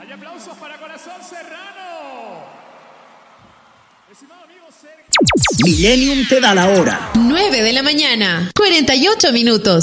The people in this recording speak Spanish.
Y aplausos para Corazón Serrano. Estimado amigo Sergio. Millennium te da la hora. 9 de la mañana, 48 minutos.